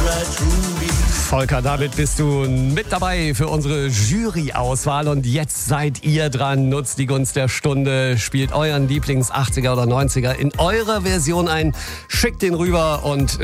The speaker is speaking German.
Volker, damit bist du mit dabei für unsere Jury-Auswahl. Und jetzt seid ihr dran. Nutzt die Gunst der Stunde. Spielt euren Lieblings-80er oder 90er in eurer Version ein. Schickt den rüber und